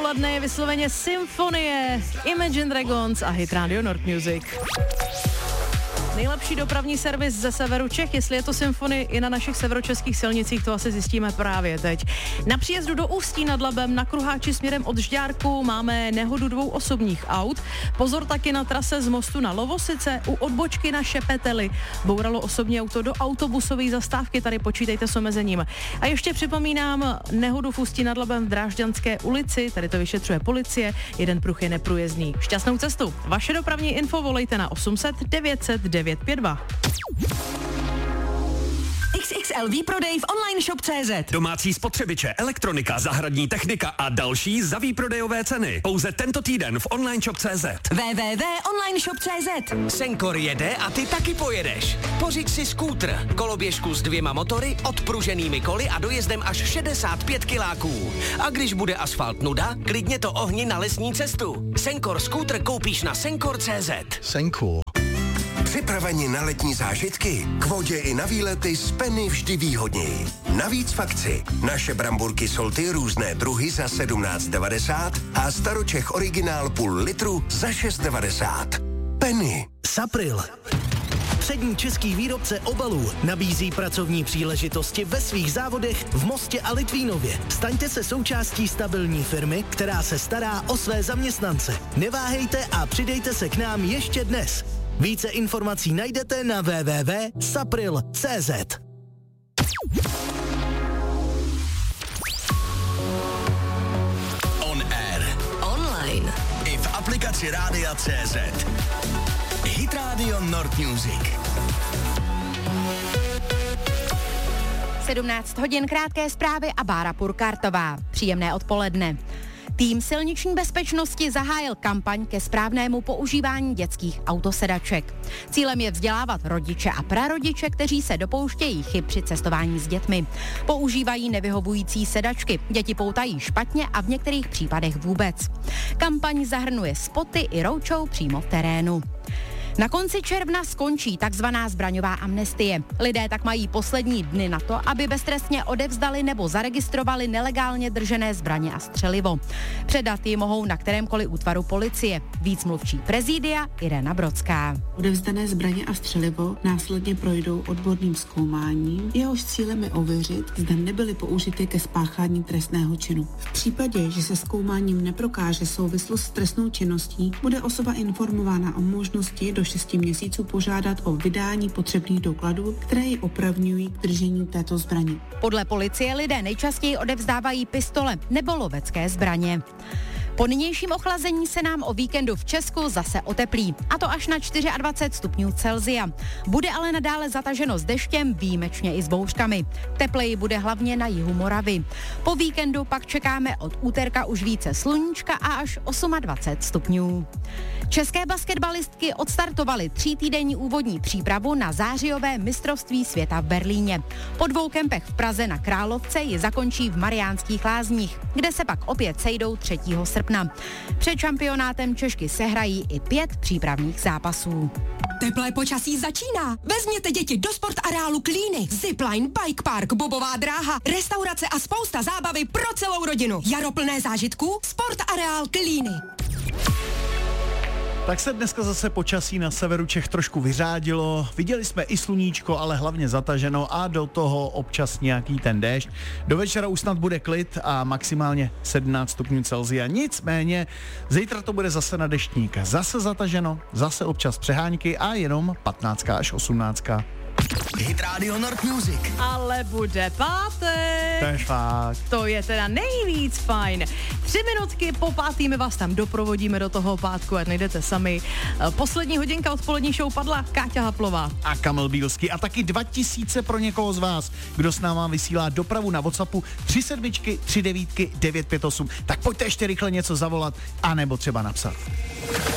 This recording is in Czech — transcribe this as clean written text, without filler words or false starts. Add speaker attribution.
Speaker 1: odpoledne je vysloveně symfonie Imagine Dragons a hit Radio Nord Music. Nejlepší dopravní servis ze severu Čech, jestli je to symfonie i na našich severočeských silnicích, to asi zjistíme právě teď. Na příjezdu do Ústí nad Labem na kruháči směrem od Žďárku máme nehodu 2 osobních aut. Pozor taky na trase z mostu na Lovosice, u odbočky na Šepeteli. Bouralo osobní auto do autobusové zastávky, tady počítejte s omezením. A ještě připomínám nehodu v Ústí nad Labem v Drážďanské ulici, tady to vyšetřuje policie, jeden pruh je neprůjezdný. Šťastnou cestu. Vaše dopravní info volejte na 800 900 952.
Speaker 2: XXL výprodej v online shop.cz.
Speaker 3: Domácí spotřebiče, elektronika, zahradní technika a další za výprodejové ceny. Pouze tento týden v online shop.cz.
Speaker 2: www.onlineshop.cz.
Speaker 4: Senkor jede a ty taky pojedeš. Pořiď si skútr, koloběžku s 2 motory, odpruženými koly a dojezdem až 65 kiláků. A když bude asfalt nuda, klidně to ohni na lesní cestu. Senkor skútr koupíš na senkor.cz.
Speaker 5: Senkor.
Speaker 6: Připraveni na letní zážitky? K vodě i na výlety z Penny vždy výhodněji. Navíc v akci. Naše bramburky Solty různé druhy za 17,90 a Staročech originál půl litru za 6,90. Penny.
Speaker 7: Sapril. Přední český výrobce obalů nabízí pracovní příležitosti ve svých závodech v Mostě a Litvínově. Staňte se součástí stabilní firmy, která se stará o své zaměstnance. Neváhejte a přidejte se k nám ještě dnes. Více informací najdete na www.sapril.cz.
Speaker 5: On air.
Speaker 2: Online.
Speaker 5: I v aplikaci Rádia CZ. Hit Radio Nord Music.
Speaker 8: 17 hodin, krátké zprávy a Bára Purkartová. Příjemné odpoledne. Tým silniční bezpečnosti zahájil kampaň ke správnému používání dětských autosedaček. Cílem je vzdělávat rodiče a prarodiče, kteří se dopouštějí chyb při cestování s dětmi. Používají nevyhovující sedačky, děti poutají špatně a v některých případech vůbec. Kampaň zahrnuje spoty i roadshow přímo v terénu. Na konci června skončí takzvaná zbraňová amnestie. Lidé tak mají poslední dny na to, aby beztrestně odevzdali nebo zaregistrovali nelegálně držené zbraně a střelivo. Předat ji mohou na kterémkoliv útvaru policie. Víc mluvčí prezidia Irena Brodská.
Speaker 9: Odevzdané zbraně a střelivo následně projdou odborným zkoumáním, jehož cílem je ověřit, zda nebyly použity ke spáchání trestného činu. V případě, že se zkoumáním neprokáže souvislost s trestnou činností, bude osoba informována o možnosti do 6 měsíců požádat o vydání potřebných dokladů, které ji opravňují k držení této zbraně.
Speaker 8: Podle policie lidé nejčastěji odevzdávají pistole nebo lovecké zbraně. Po nynějším ochlazení se nám o víkendu v Česku zase oteplí, a to až na 24 stupňů Celsia. Bude ale nadále zataženo s deštěm, výjimečně i s bouřkami. Tepleji bude hlavně na jihu Moravy. Po víkendu pak čekáme od úterka už více sluníčka a až 28 stupňů. České basketbalistky odstartovaly 3týdenní úvodní přípravu na zářijové mistrovství světa v Berlíně. Po 2 kempech v Praze na Královce ji zakončí v Mariánských Lázních, kde se pak opět sejdou 3. srpna. Před šampionátem Češky sehrají i 5 přípravných zápasů.
Speaker 2: Teplé počasí začíná. Vezměte děti do sportareálu Klíny. Zipline, bike park, bobová dráha, restaurace a spousta zábavy pro celou rodinu. Jaro plné zážitků, sportareál Klíny.
Speaker 10: Tak se dneska zase počasí na severu Čech trošku vyřádilo. Viděli jsme i sluníčko, ale hlavně zataženo a do toho občas nějaký ten déšť. Do večera už snad bude klid a maximálně 17 stupňů Celsia. Nicméně zítra to bude zase na deštník. Zase zataženo, zase občas přehánky a jenom 15 až 18.
Speaker 5: Hit Radio Nord Music.
Speaker 1: Ale bude pátek.
Speaker 10: To je fakt.
Speaker 1: To je teda nejvíc fajn. 3 minutky po 5. my vás tam doprovodíme do toho pátku, ať nejdete sami. Poslední hodinka odpolední show padla Káťa Haplová.
Speaker 10: A Kamil Bílský a taky 2000 pro někoho z vás, kdo s náma vysílá dopravu na WhatsAppu 37 39 958. Tak pojďte ještě rychle něco zavolat, anebo třeba napsat.